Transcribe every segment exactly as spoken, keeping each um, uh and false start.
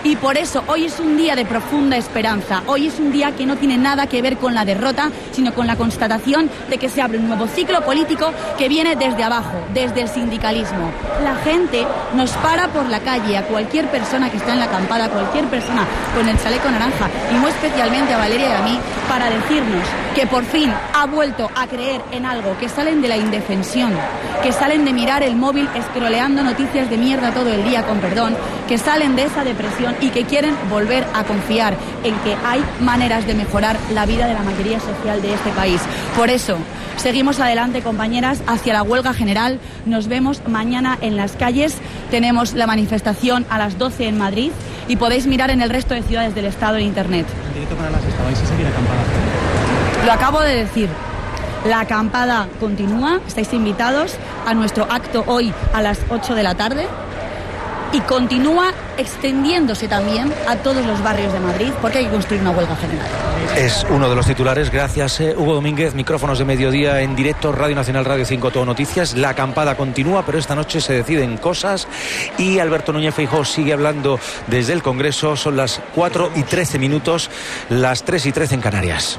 Y por eso hoy es un día de profunda esperanza. Hoy es un día que no tiene nada que ver con la derrota, sino con la constatación de que se abre un nuevo ciclo político que viene desde abajo, desde el sindicalismo. La gente nos para por la calle, a cualquier persona que está en la acampada, a cualquier persona con el chaleco naranja, y muy especialmente a Valeria y a mí, para decirnos que por fin ha vuelto a creer en algo, que salen de la indefensión, que salen de mirar el móvil escroleando noticias de mierda todo el día, con perdón, que salen de esa depresión y que quieren volver a confiar en que hay maneras de mejorar la vida de la mayoría social de este país. Por eso, seguimos adelante, compañeras, hacia la huelga general. Nos vemos mañana en las calles. Tenemos la manifestación a las doce en Madrid y podéis mirar en el resto de ciudades del Estado en Internet. En directo para las Sexta, ¿vais a seguir acampada? Lo acabo de decir. La acampada continúa. Estáis invitados a nuestro acto hoy a las ocho de la tarde. Y continúa extendiéndose también a todos los barrios de Madrid, porque hay que construir una huelga general. Es uno de los titulares. Gracias, eh, Hugo Domínguez. Micrófonos de mediodía en directo, Radio Nacional, Radio cinco, Todo Noticias. La acampada continúa, pero esta noche se deciden cosas y Alberto Núñez Feijóo sigue hablando desde el Congreso. Son las cuatro y trece minutos, las tres y trece en Canarias.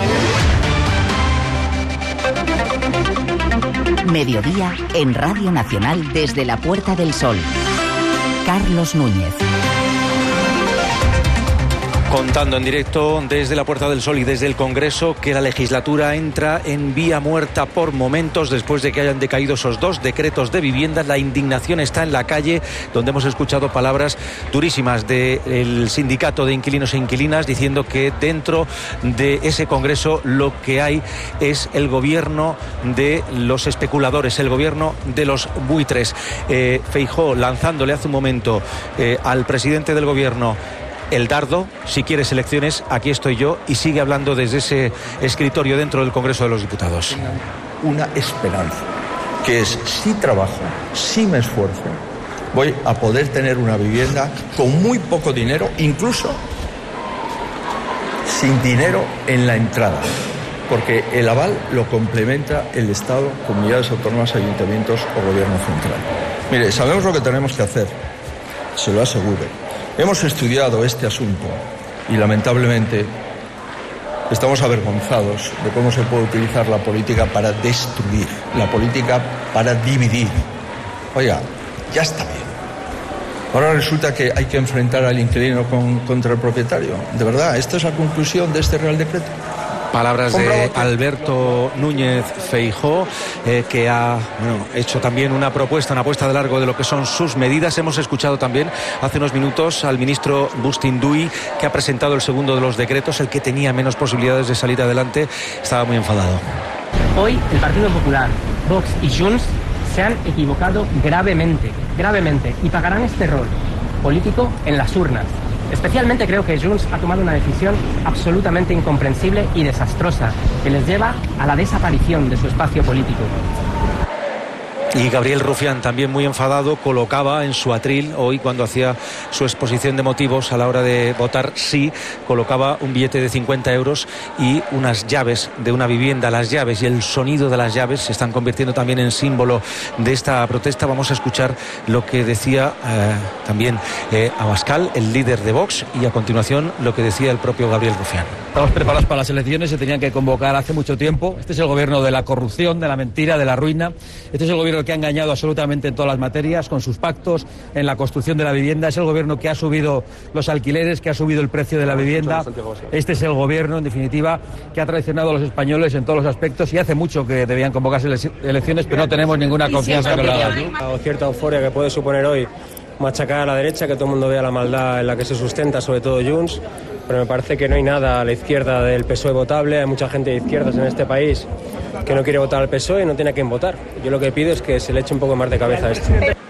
Mediodía en Radio Nacional desde la Puerta del Sol. Carlos Núñez. Contando en directo desde la Puerta del Sol y desde el Congreso que la legislatura entra en vía muerta por momentos después de que hayan decaído esos dos decretos de vivienda. La indignación está en la calle, donde hemos escuchado palabras durísimas del sindicato de inquilinos e inquilinas diciendo que dentro de ese Congreso lo que hay es el gobierno de los especuladores, el gobierno de los buitres. Eh, Feijóo lanzándole hace un momento eh, al presidente del gobierno el dardo: si quieres elecciones, aquí estoy yo, y sigue hablando desde ese escritorio dentro del Congreso de los Diputados. Una esperanza, que es: si trabajo, si me esfuerzo, voy a poder tener una vivienda con muy poco dinero, incluso sin dinero en la entrada, porque el aval lo complementa el Estado, comunidades autónomas, ayuntamientos o gobierno central. Mire, sabemos lo que tenemos que hacer, se lo aseguro. Hemos estudiado este asunto y lamentablemente estamos avergonzados de cómo se puede utilizar la política para destruir, la política para dividir. Oiga, ya está bien. Ahora resulta que hay que enfrentar al inquilino con, contra el propietario. ¿De verdad? ¿Esta es la conclusión de este Real Decreto? Palabras de Alberto Núñez Feijóo, eh, que ha bueno, hecho también una propuesta, una apuesta de largo de lo que son sus medidas. Hemos escuchado también hace unos minutos al ministro Bustinduy, que ha presentado el segundo de los decretos, el que tenía menos posibilidades de salir adelante. Estaba muy enfadado. Hoy el Partido Popular, Vox y Junts se han equivocado gravemente, gravemente, y pagarán este error político en las urnas. Especialmente creo que Junts ha tomado una decisión absolutamente incomprensible y desastrosa, que les lleva a la desaparición de su espacio político. Y Gabriel Rufián, también muy enfadado, colocaba en su atril hoy, cuando hacía su exposición de motivos a la hora de votar sí, colocaba un billete de cincuenta euros y unas llaves de una vivienda. Las llaves y el sonido de las llaves se están convirtiendo también en símbolo de esta protesta. Vamos a escuchar lo que decía eh, también eh, Abascal, el líder de Vox, y a continuación lo que decía el propio Gabriel Rufián. Estamos preparados para las elecciones, se tenían que convocar hace mucho tiempo. Este es el gobierno de la corrupción, de la mentira, de la ruina. Este es el gobierno que ha engañado absolutamente en todas las materias, con sus pactos en la construcción de la vivienda. Es el gobierno que ha subido los alquileres, que ha subido el precio de la vivienda. Este es el gobierno, en definitiva, que ha traicionado a los españoles en todos los aspectos, y hace mucho que debían convocarse elecciones, pero no tenemos ninguna confianza que lo hagan. O cierta euforia que puede suponer hoy machacar a la derecha, que todo el mundo vea la maldad en la que se sustenta, sobre todo Junts, pero me parece que no hay nada a la izquierda del P S O E votable. Hay mucha gente de izquierdas en este país que no quiere votar al P S O E y no tiene a quién votar. Yo lo que pido es que se le eche un poco más de cabeza a esto.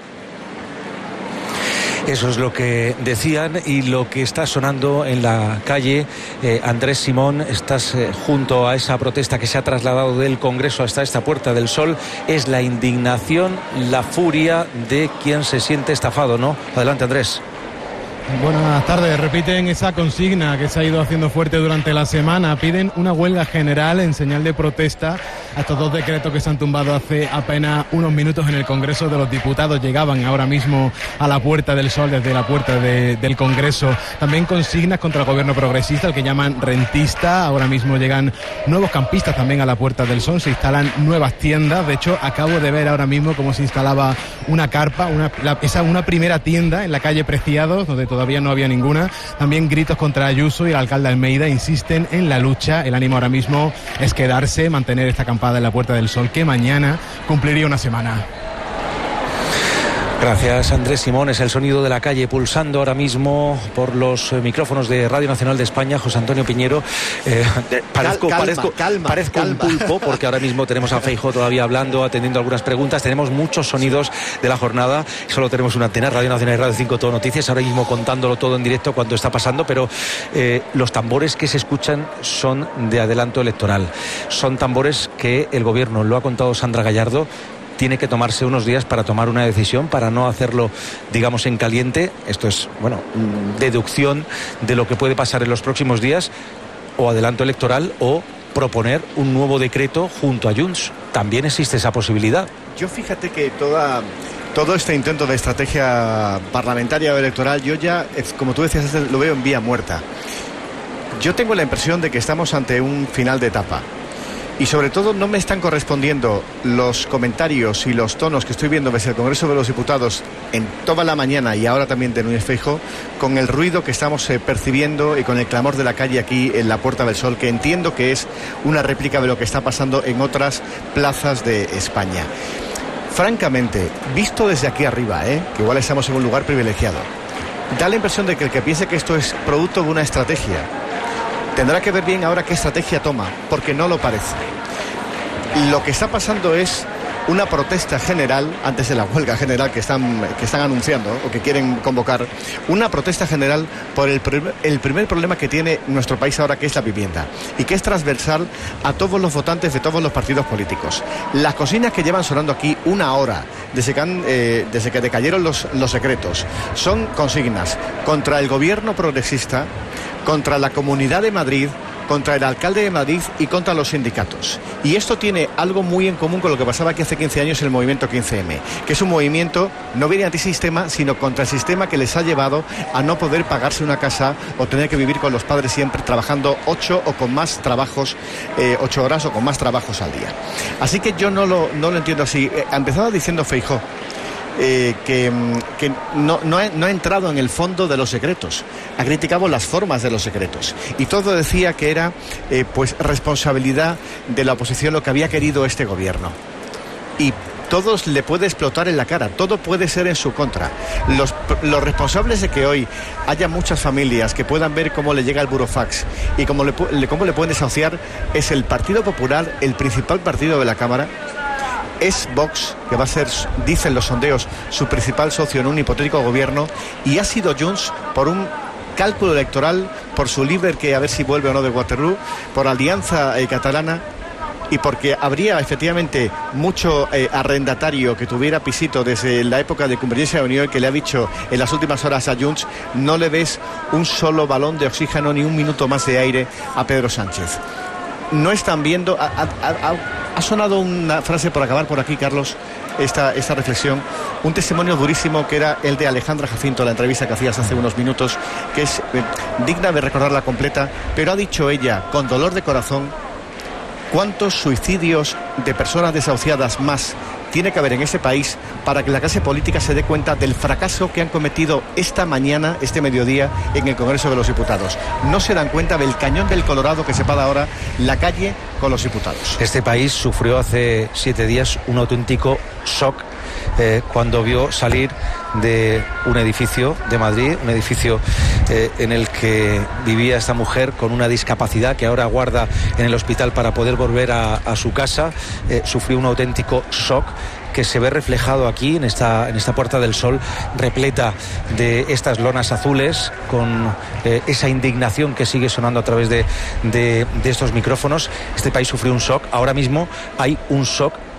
Eso es lo que decían y lo que está sonando en la calle. eh, Andrés Simón, estás eh, junto a esa protesta que se ha trasladado del Congreso hasta esta Puerta del Sol. Es la indignación, la furia de quien se siente estafado, ¿no? Adelante, Andrés. Buenas tardes. Repiten esa consigna que se ha ido haciendo fuerte durante la semana. Piden una huelga general en señal de protesta a estos dos decretos que se han tumbado hace apenas unos minutos en el Congreso de los Diputados. Llegaban ahora mismo a la Puerta del Sol, desde la puerta de, del Congreso. También consignas contra el gobierno progresista, el que llaman rentista. Ahora mismo llegan nuevos campistas también a la Puerta del Sol. Se instalan nuevas tiendas. De hecho, acabo de ver ahora mismo cómo se instalaba una carpa, una, la, esa, una primera tienda en la calle Preciados, donde todavía no había ninguna. También gritos contra Ayuso y el alcalde Almeida insisten en la lucha. El ánimo ahora mismo es quedarse, mantener esta acampada en la Puerta del Sol, que mañana cumpliría una semana. Gracias, Andrés Simón. Es el sonido de la calle pulsando ahora mismo por los micrófonos de Radio Nacional de España. José Antonio Piñero, eh, parezco, calma, parezco, calma, parezco calma. un pulpo, porque ahora mismo tenemos a Feijóo todavía hablando, atendiendo algunas preguntas. Tenemos muchos sonidos de la jornada. Solo tenemos una antena, Radio Nacional y Radio cinco Todo Noticias, ahora mismo contándolo todo en directo cuando está pasando, pero eh, los tambores que se escuchan son de adelanto electoral. Son tambores que el gobierno, lo ha contado Sandra Gallardo, tiene que tomarse unos días para tomar una decisión, para no hacerlo, digamos, en caliente. Esto es, bueno, deducción de lo que puede pasar en los próximos días, o adelanto electoral, o proponer un nuevo decreto junto a Junts. También existe esa posibilidad. Yo fíjate que toda... Todo este intento de estrategia parlamentaria o electoral, yo ya, como tú decías, lo veo en vía muerta. Yo tengo la impresión de que estamos ante un final de etapa. Y sobre todo no me están correspondiendo los comentarios y los tonos que estoy viendo desde el Congreso de los Diputados en toda la mañana y ahora también de Núñez Feijóo, con el ruido que estamos eh, percibiendo y con el clamor de la calle aquí en la Puerta del Sol, que entiendo que es una réplica de lo que está pasando en otras plazas de España. Francamente, visto desde aquí arriba, ¿eh? que igual estamos en un lugar privilegiado, da la impresión de que el que piense que esto es producto de una estrategia tendrá que ver bien ahora qué estrategia toma, porque no lo parece. Lo que está pasando es una protesta general, antes de la huelga general que están, que están anunciando o que quieren convocar, una protesta general por el, primer, el primer problema que tiene nuestro país ahora, que es la vivienda, y que es transversal a todos los votantes de todos los partidos políticos. Las consignas que llevan sonando aquí una hora, desde que, han, eh, desde que decayeron los, los secretos, son consignas contra el gobierno progresista, contra la Comunidad de Madrid, contra el alcalde de Madrid y contra los sindicatos. Y esto tiene algo muy en común con lo que pasaba aquí hace quince años en el movimiento quince eme, que es un movimiento no bien antisistema, sino contra el sistema que les ha llevado a no poder pagarse una casa o tener que vivir con los padres siempre trabajando ocho o con más trabajos, eh, ocho horas o con más trabajos al día. Así que yo no lo, no lo entiendo así. Eh, empezaba diciendo Feijóo Eh, que, que no, no, ha, no ha entrado en el fondo de los secretos, ha criticado las formas de los secretos y todo decía que era eh, pues responsabilidad de la oposición lo que había querido este gobierno, y todo le puede explotar en la cara, todo puede ser en su contra. Los, los responsables de que hoy haya muchas familias que puedan ver cómo le llega el burofax y cómo le, cómo le pueden desahuciar es el Partido Popular, el principal partido de la Cámara. Es Vox, que va a ser, dicen los sondeos, su principal socio en un hipotético gobierno, y ha sido Junts por un cálculo electoral, por su líder que a ver si vuelve o no de Waterloo, por Alianza eh, Catalana, y porque habría efectivamente mucho eh, arrendatario que tuviera pisito desde la época de Convergencia y Unión, que le ha dicho en las últimas horas a Junts: no le des un solo balón de oxígeno ni un minuto más de aire a Pedro Sánchez. No están viendo... Ha, ha, ha, ha sonado una frase por acabar por aquí, Carlos, esta, esta reflexión, un testimonio durísimo que era el de Alejandra Jacinto, la entrevista que hacías hace unos minutos, que es eh, digna de recordarla completa, pero ha dicho ella, con dolor de corazón, cuántos suicidios de personas desahuciadas más tiene que haber en este país para que la clase política se dé cuenta del fracaso que han cometido esta mañana, este mediodía, en el Congreso de los Diputados. No se dan cuenta del cañón del Colorado que separa ahora la calle con los diputados. Este país sufrió hace siete días un auténtico shock eh, cuando vio salir de un edificio de Madrid, un edificio eh, en el que vivía esta mujer con una discapacidad que ahora aguarda en el hospital para poder volver a, a su casa. Eh, sufrió un auténtico shock que se ve reflejado aquí en esta, en esta Puerta del Sol, repleta de estas lonas azules, con eh, esa indignación que sigue sonando a través de, de, de estos micrófonos. Este país sufrió un shock. Ahora mismo hay un shock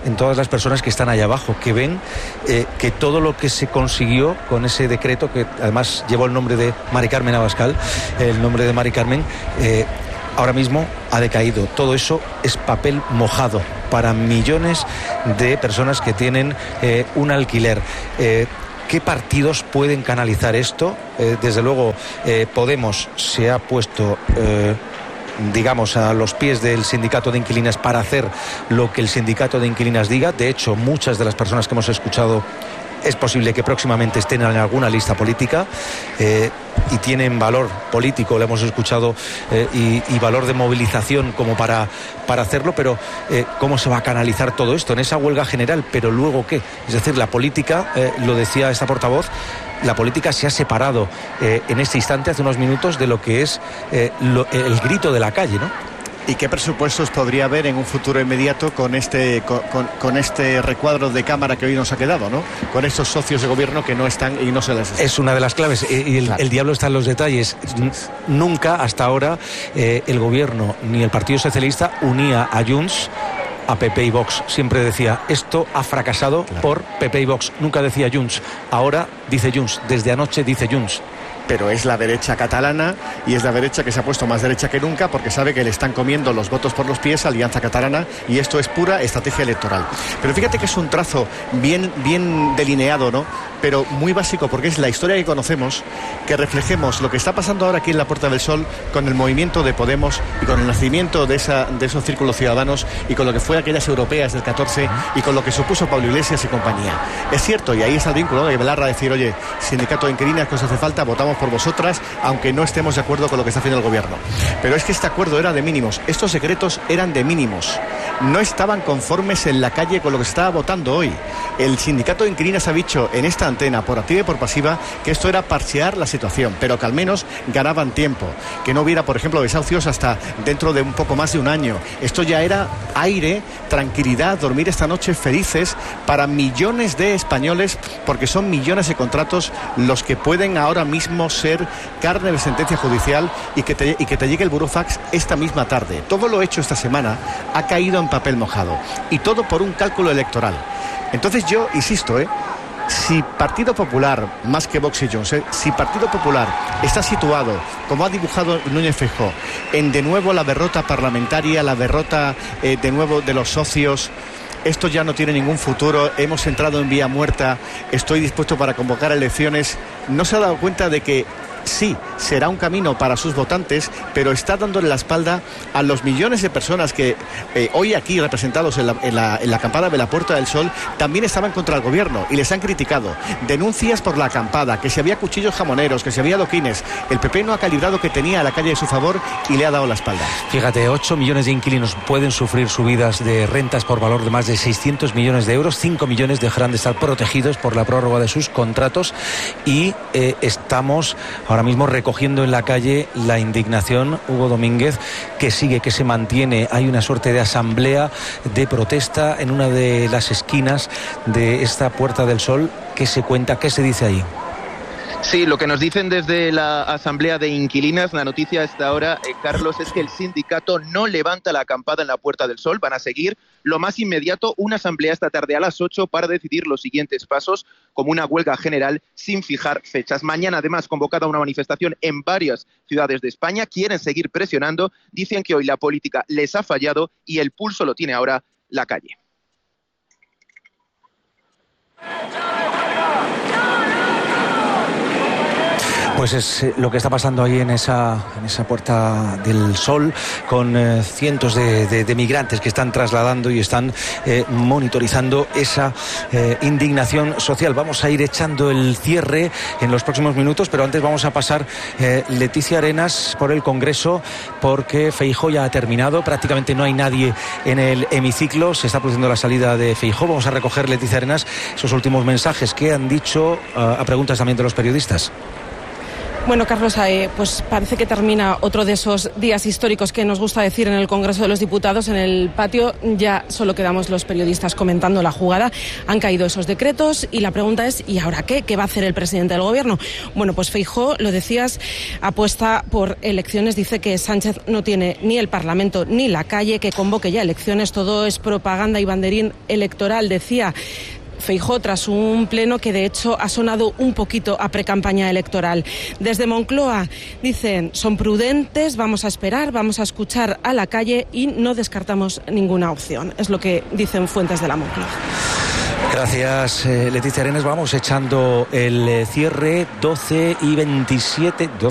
en todas las personas que están allá abajo, que ven eh, que todo lo que se consiguió con ese decreto, que además llevó el nombre de Mari Carmen Abascal, el nombre de Mari Carmen, eh, ahora mismo ha decaído. Todo eso es papel mojado para millones de personas que tienen eh, un alquiler. Eh, ¿Qué partidos pueden canalizar esto? Eh, desde luego, eh, Podemos se ha puesto, eh, digamos, a los pies del sindicato de inquilinas para hacer lo que el sindicato de inquilinas diga. De hecho, muchas de las personas que hemos escuchado es posible que próximamente estén en alguna lista política eh, y tienen valor político, lo hemos escuchado, eh, y, y valor de movilización como para, para hacerlo, pero eh, ¿cómo se va a canalizar todo esto en esa huelga general? Pero luego, ¿qué? Es decir, la política, eh, lo decía esta portavoz, la política se ha separado eh, en este instante, hace unos minutos, de lo que es eh, lo, el grito de la calle, ¿no? ¿Y qué presupuestos podría haber en un futuro inmediato con este con, con, con este recuadro de cámara que hoy nos ha quedado, ¿no? Con estos socios de gobierno que no están y no se les está. Es una de las claves, y el, claro. el diablo está en los detalles. Nunca hasta ahora eh, el gobierno ni el Partido Socialista unía a Junts a P P y Vox. Siempre decía, esto ha fracasado claro. por P P y Vox. Nunca decía Junts. Ahora dice Junts. Desde anoche dice Junts. Pero es la derecha catalana y es la derecha que se ha puesto más derecha que nunca porque sabe que le están comiendo los votos por los pies a Alianza Catalana, y esto es pura estrategia electoral. Pero fíjate que es un trazo bien, bien delineado, ¿no? Pero muy básico, porque es la historia que conocemos, que reflejemos lo que está pasando ahora aquí en la Puerta del Sol con el movimiento de Podemos y con el nacimiento de, esa, de esos círculos ciudadanos y con lo que fue aquellas europeas del catorce y con lo que supuso Pablo Iglesias y compañía. Es cierto, y ahí está el vínculo, ¿no? De Belarra decir, oye, sindicato de inquilinas, que os hace falta, votamos por vosotras, aunque no estemos de acuerdo con lo que está haciendo el gobierno. Pero es que este acuerdo era de mínimos, estos secretos eran de mínimos, no estaban conformes en la calle con lo que se estaba votando hoy. El sindicato de inquilinas ha dicho en esta antena, por activa y por pasiva, que esto era parchear la situación, pero que al menos ganaban tiempo, que no hubiera, por ejemplo, desahucios hasta dentro de un poco más de un año. Esto ya era aire, tranquilidad, dormir esta noche felices para millones de españoles, porque son millones de contratos los que pueden ahora mismo ser carne de sentencia judicial y que te, y que te llegue el burofax esta misma tarde. Todo lo hecho esta semana ha caído en papel mojado, y todo por un cálculo electoral. Entonces yo insisto, ¿eh? Si Partido Popular, más que Vox y Junts, ¿eh? si Partido Popular está situado, como ha dibujado Núñez Feijóo, en de nuevo la derrota parlamentaria, la derrota eh, de nuevo de los socios, esto ya no tiene ningún futuro, hemos entrado en vía muerta, estoy dispuesto para convocar elecciones, no se ha dado cuenta de que sí, será un camino para sus votantes, pero está dándole la espalda a los millones de personas que eh, hoy aquí representados en la, en, la, en la acampada de la Puerta del Sol también estaban contra el gobierno y les han criticado. Denuncias por la acampada, que si había cuchillos jamoneros, que si había adoquines. El P P no ha calibrado que tenía a la calle de su favor y le ha dado la espalda. Fíjate, ocho millones de inquilinos pueden sufrir subidas de rentas por valor de más de seiscientos millones de euros. cinco millones dejarán de estar protegidos por la prórroga de sus contratos, y eh, estamos ahora mismo recogiendo en la calle la indignación, Hugo Domínguez, que sigue, que se mantiene. Hay una suerte de asamblea de protesta en una de las esquinas de esta Puerta del Sol. ¿Qué se cuenta? ¿Qué se dice ahí? Sí, lo que nos dicen desde la Asamblea de Inquilinas, la noticia a esta hora, eh, Carlos, es que el sindicato no levanta la acampada en la Puerta del Sol. Van a seguir lo más inmediato una asamblea esta tarde a las ocho para decidir los siguientes pasos, como una huelga general sin fijar fechas. Mañana, además, convocada una manifestación en varias ciudades de España. Quieren seguir presionando. Dicen que hoy la política les ha fallado y el pulso lo tiene ahora la calle. Pues es lo que está pasando ahí en esa, en esa Puerta del Sol, con eh, cientos de, de, de migrantes que están trasladando y están eh, monitorizando esa eh, indignación social. Vamos a ir echando el cierre en los próximos minutos, pero antes vamos a pasar eh, Leticia Arenas por el Congreso, porque Feijóo ya ha terminado, prácticamente no hay nadie en el hemiciclo, se está produciendo la salida de Feijóo. Vamos a recoger, Leticia Arenas, esos últimos mensajes que han dicho uh, a preguntas también de los periodistas. Bueno, Carlos, eh, pues parece que termina otro de esos días históricos que nos gusta decir en el Congreso de los Diputados. En el patio ya solo quedamos los periodistas comentando la jugada. Han caído esos decretos y la pregunta es, ¿y ahora qué? ¿Qué va a hacer el presidente del Gobierno? Bueno, pues Feijóo, lo decías, apuesta por elecciones. Dice que Sánchez no tiene ni el Parlamento ni la calle, que convoque ya elecciones. Todo es propaganda y banderín electoral, decía Feijóo tras un pleno que de hecho ha sonado un poquito a precampaña electoral. Desde Moncloa dicen, son prudentes, vamos a esperar, vamos a escuchar a la calle y no descartamos ninguna opción. Es lo que dicen fuentes de la Moncloa. Gracias, eh, Leticia Arenas. Vamos echando el cierre, doce y veintisiete.